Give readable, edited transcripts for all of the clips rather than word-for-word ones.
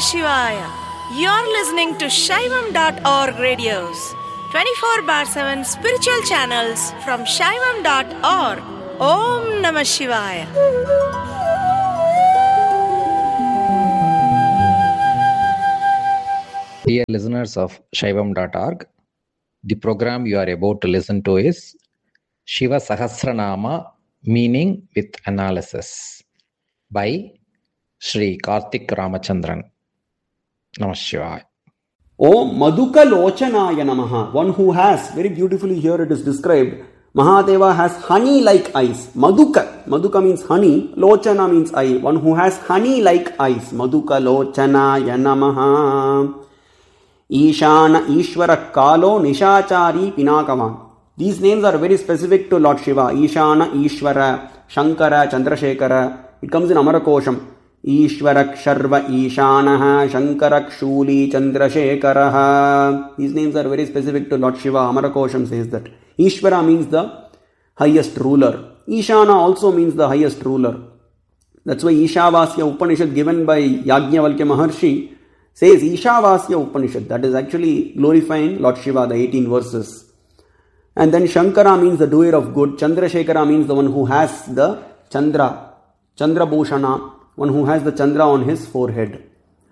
Shivaya. You're listening to Shaivam.org radios, 24 bar 7 spiritual channels from Shaivam.org. Om Namah Shivaya. Dear listeners of Shaivam.org, the program you are about to listen to is Shiva Sahasranama Meaning with Analysis by Sri Karthik Ramachandran. Namah Shivaya. Om Madhuka Lochanaya Namaha. One who has, very beautifully here it is described, Mahadeva has honey-like eyes. Madhuka means honey, Lochana means eye. One who has honey-like eyes. Madhuka Lochanaya Namaha. Ishana Ishvara Kalo Nishachari Pinakavan. These names are very specific to Lord Shiva. Ishana Ishvara, Shankara, Chandrasekhara. It comes in Amarakosham. Ishvarak Sharva Ishanaha, Shankarak Shuli Chandrasekharaha. These names are very specific to Lord Shiva. Amarakosham says that. Ishvara means the highest ruler. Ishana also means the highest ruler. That's why Ishavasya Upanishad given by Yajnavalkya Maharshi says Ishavasya Upanishad. That is actually glorifying Lord Shiva, the 18 verses. And then Shankara means the doer of good. Chandrasekhara means the one who has the Chandra. Chandra Bhushana. One who has the Chandra on his forehead.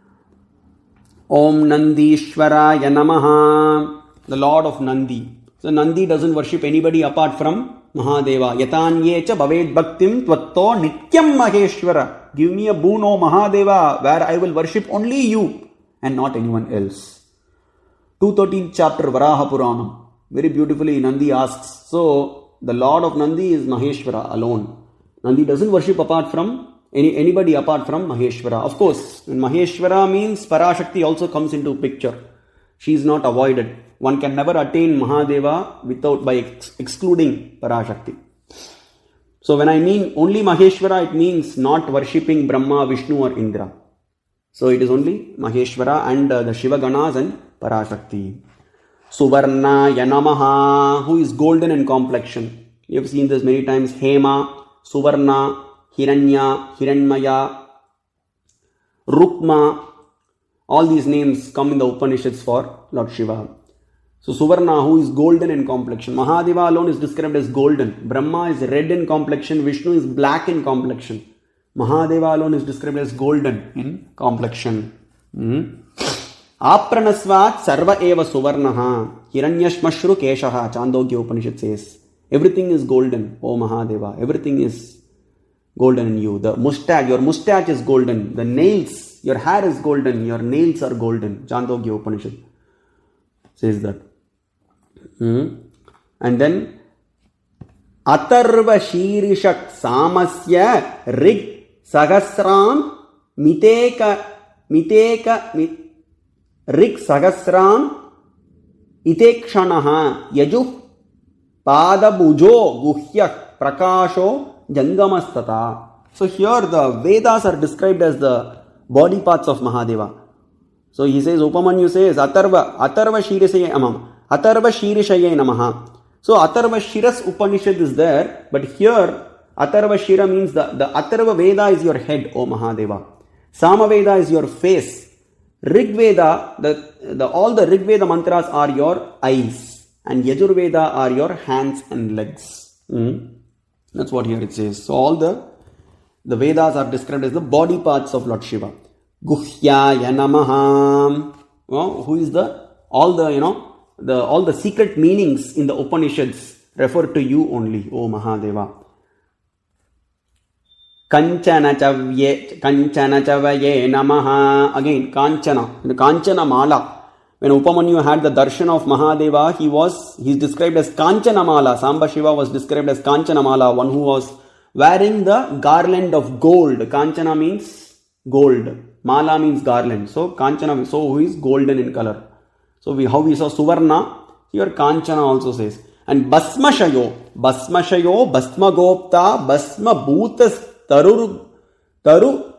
Om Nandishwaraya Namaha. The Lord of Nandi. So Nandi doesn't worship anybody apart from Mahadeva. Yatanyecha Bhaved Bhaktim Tvatto Nityam Maheshwara. Give me a boon, O Mahadeva, where I will worship only you and not anyone else. 213th chapter Varaha Puranam. Very beautifully Nandi asks, so the Lord of Nandi is Maheshwara alone. Nandi doesn't worship apart from anybody apart from Maheshwara. Of course, when Maheshwara means Parashakti also comes into picture. She is not avoided. One can never attain Mahadeva by excluding Parashakti. So when I mean only Maheshwara, it means not worshipping Brahma, Vishnu or Indra. So it is only Maheshwara and the Shiva Ganas and Parashakti. Suvarna Yanamaha, who is golden in complexion. You have seen this many times. Hema, Suvarna, Hiranya, Hiranmaya, Rukma. All these names come in the Upanishads for Lord Shiva. So Suvarna, who is golden in complexion. Mahadeva alone is described as golden. Brahma is red in complexion. Vishnu is black in complexion. Mahadeva alone is described as golden in complexion. Apranasvat sarva eva suvarnaha. Hiranyashmashru keshaha. Chandogya Upanishad says. Everything is golden, O Mahadeva. Everything is golden in you. The mustache, your mustache is golden. The nails, your hair is golden. Your nails are golden. Chandogya Upanishad says that. And then Atharva Shirishak Samasya Rig Sahasram Miteka Rig Sahasram Itekshanaha Yajuh Pada Bujo Guhyak Prakasho Jangamastata. So here the Vedas are described as the body parts of Mahadeva. So he says, Upamanyu says, Atharva Shirishaye Namaha. So Atharva Shiras Upanishad is there, but here Atharva Shira means the Atharva Veda is your head, O Mahadeva. Samaveda is your face. Rig Veda, all the Rig Veda mantras are your eyes, and Yajurveda are your hands and legs. That's what here it says. So all the Vedas are described as the body parts of Lord Shiva. Guhyaya Namaha. Who is all the secret meanings in the Upanishads refer to you only, O Mahadeva. Kanchana Chavye Namaha. Again, Kanchana, the Kanchana Mala. When Upamanyu had the darshan of Mahadeva, he is described as Kanchana Mala. Samba Shiva was described as Kanchana Mala, one who was wearing the garland of gold. Kanchana means gold. Mala means garland. So Kanchana, so who is golden in color. So how we saw Suvarna, here Kanchana also says. And Basmashayo, Basma Gopta, Basma Bhutas Taru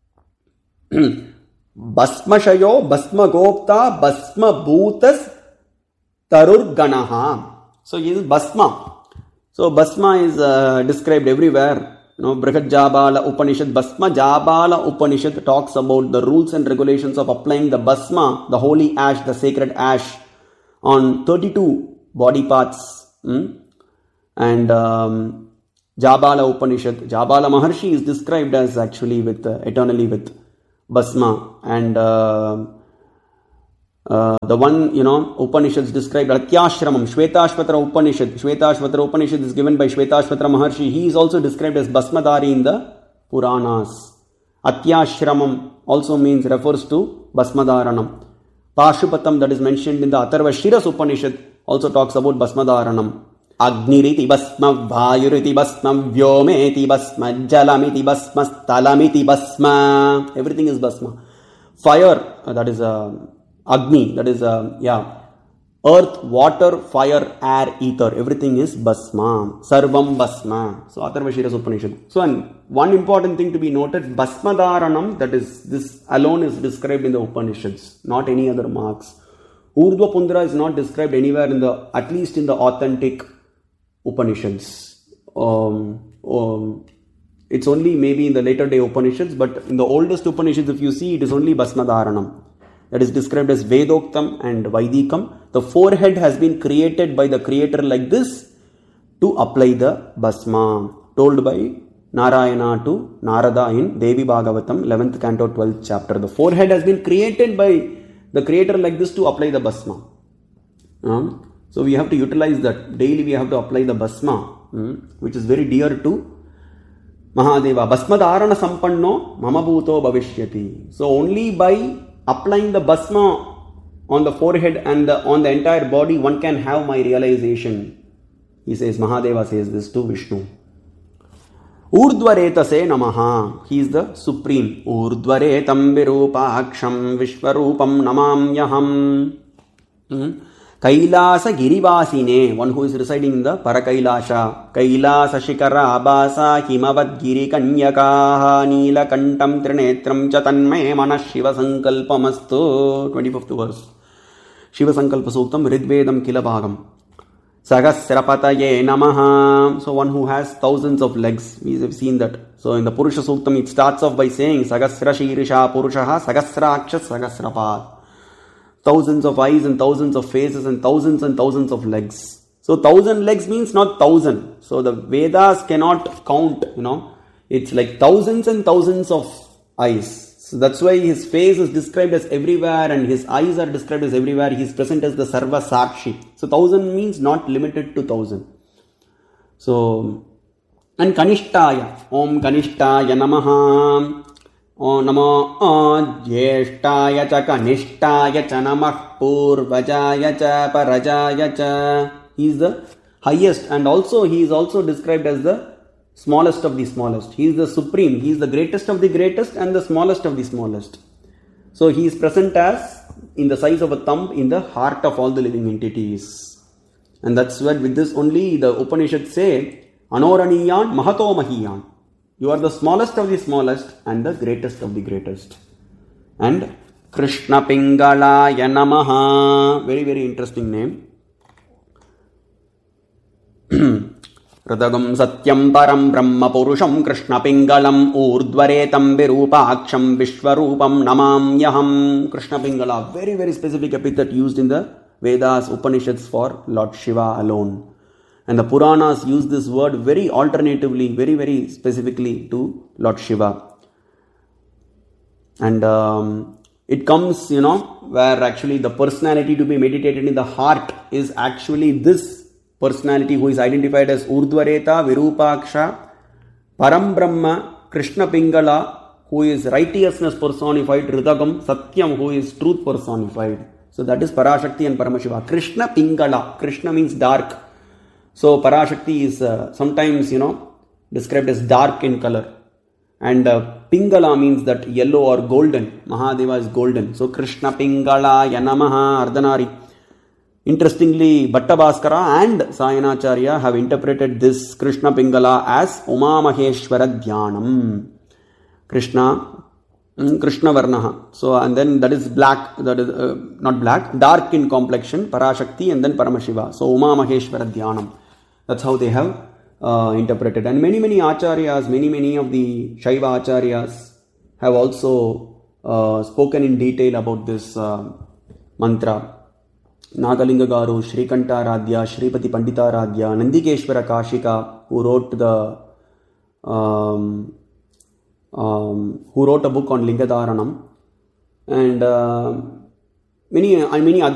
Basmashayo, Basma Gopta, Basma Bhutas Tarur Ganaha. So he is Basma. So Basma is described everywhere. Brihad Jabala Upanishad, Bhasma Jabala Upanishad talks about the rules and regulations of applying the Bhasma, the holy ash, the sacred ash, on 32 body parts. And Jabala Upanishad, Jabala Maharshi is described as actually with eternally with Bhasma. And the one, Upanishads described Atyashramam, Shvetashvatra Upanishad. Shvetashvatra Upanishad is given by Shvetashvatra Maharshi. He is also described as Bhasmadari in the Puranas. Atyashramam also refers to Bhasmadaranam. Pashupatam, that is mentioned in the Atharva Shiras Upanishad, also talks about Bhasmadaranam. Agniriti Bhasma, Vayuriti Bhasma, Vyometi Bhasma, Jalamiti Bhasma, Stalamiti Bhasma. Everything is Bhasma. Fire, that is Agni, that is earth, water, fire, air, ether. Everything is Bhasma. Sarvam Bhasma. So Atharva Shiras Upanishad. So and one important thing to be noted, Bhasmadaranam, that is, this alone is described in the Upanishads, not any other marks. Urdhva Pundra is not described anywhere in the, at least in the authentic Upanishads. It's only maybe in the later day Upanishads, but in the oldest Upanishads, if you see, it is only Bhasmadaranam. That is described as Vedoktam and Vaidikam. The forehead has been created by the creator like this to apply the Bhasma, told by Narayana to Narada in Devi Bhagavatam, 11th canto, 12th chapter. The forehead has been created by the creator like this to apply the Bhasma. So we have to utilize that. Daily we have to apply the Bhasma, which is very dear to Mahadeva. Bhasmadarana sampanno mama bhuto bhavishyati. So only by applying the Bhasma on the forehead and on the entire body, one can have my realization. He says, Mahadeva says this to Vishnu. Urdhvaretase namaha. He is the supreme. Urdhvaretam virupaksham vishvarupam namamyaham. Kailasa girivasine. One who is residing in the Parakailasha. Kailasa shikara abhasa himavad giri kanyakaha nila kantam trinetram chatanme manas shiva sankalpamastu. 25th verse. Shiva sankalpa suktam ridvedam kilabhagam. Sagasrapataye namaha. So one who has thousands of legs. We have seen that. So in the Purusha Suktam, it starts off by saying Sagasra Shirisha Purushaha Sagasrakshas Sagasrapat. Thousands of eyes and thousands of faces and thousands of legs. So 1,000 legs means not 1,000. So the Vedas cannot count, It's like thousands and thousands of eyes. So that's why his face is described as everywhere and his eyes are described as everywhere. He is present as the Sarva Sakshi. So 1,000 means not limited to 1,000. So, and Kanishtaya. Om Kanishtaya Namaha. Om Namo Jyeshtaya Cha Kanishtaya Cha Namah Purvajaya Cha Parajaya Cha. He is the highest and also he is also described as the smallest of the smallest. He is the supreme. He is the greatest of the greatest and the smallest of the smallest. So he is present as in the size of a thumb in the heart of all the living entities. And that's what with this only the Upanishads say, Anoraniyan Mahato Mahiyan. You are the smallest of the smallest and the greatest of the greatest. And Krishna Pingalaya Namaha. Very, very interesting name. Radagam Satyam Param Brahma Purusham Krishna Pingalam Urdhvaretam Virupaksham Vishwarupam Namamyaham. Krishna Pingala, very, very specific epithet used in the Vedas, Upanishads for Lord Shiva alone. And the Puranas use this word very alternatively, very, very specifically to Lord Shiva. And it comes, where actually the personality to be meditated in the heart is actually this personality who is identified as Urdhvareta, Virupaksha, Param Brahma, Krishna Pingala, who is righteousness personified, Ridagam, Satyam, who is truth personified. So that is Parashakti and Paramashiva. Krishna Pingala. Krishna means dark. So Parashakti is sometimes, described as dark in color. And Pingala means that yellow or golden. Mahadeva is golden. So Krishna Pingala Yanamaha Ardhanari. Interestingly, Bhattabhaskara and Sayanacharya have interpreted this Krishna Pingala as Uma Maheshwara Dhyanam. Krishna Varnaha. So, and then that is black, that is not black, dark in complexion, Parashakti and then Paramashiva. So, Uma Maheshwara Dhyanam. That's how they have interpreted. And many acharyas, many of the Shaiva acharyas have also spoken in detail about this mantra. Nagalinga Garu, Srikantaradhya, Shripati Panditaradhya, Nandikeshwara Kashika, who wrote a book on Lingadharanam, and many